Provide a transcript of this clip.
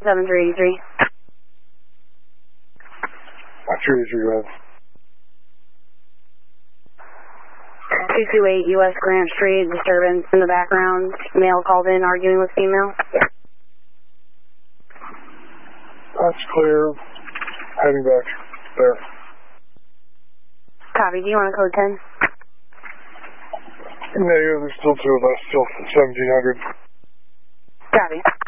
7383. 383, go ahead. 228 U.S. Grant Street, disturbance in the background. Male called in arguing with female. That's clear. Heading back there. Copy. Do you want a code 10? Negative, there's still two of us, still 1700. Copy.